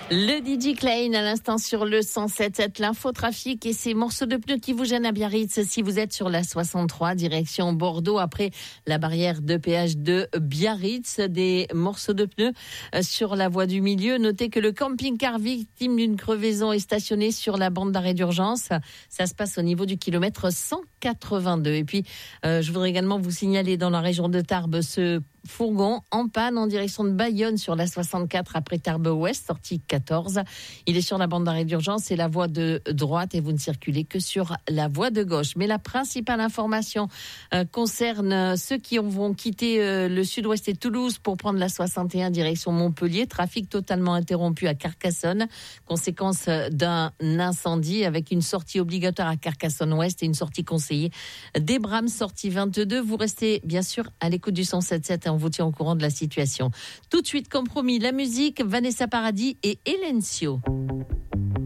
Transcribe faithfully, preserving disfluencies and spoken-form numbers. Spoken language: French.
Le D J Klein à l'instant sur le cent sept sept, l'infotrafic et ces morceaux de pneus qui vous gênent à Biarritz. Si vous êtes sur la soixante-trois, direction Bordeaux, après la barrière de péage de Biarritz, des morceaux de pneus sur la voie du milieu. Notez que le camping-car victime d'une crevaison est stationné sur la bande d'arrêt d'urgence. Ça se passe au niveau du kilomètre cent quatre-vingt-deux. Et puis, euh, je voudrais également vous signaler dans la région de Tarbes ce fourgon en panne en direction de Bayonne sur la soixante-quatre après Tarbes Ouest, sortie quatorze. Il est sur la bande d'arrêt d'urgence, c'est la voie de droite et vous ne circulez que sur la voie de gauche. Mais la principale information euh, concerne ceux qui vont quitter euh, le sud-ouest et Toulouse pour prendre la soixante et un direction Montpellier. Trafic totalement interrompu à Carcassonne, conséquence d'un incendie avec une sortie obligatoire à Carcassonne-Ouest et une sortie conseillée des Brames, sortie vingt-deux. Vous restez bien sûr à l'écoute du cent sept sept et on vous tient au courant de la situation. Tout de suite, comme promis, la musique, Vanessa Paradis et Hélène Sio.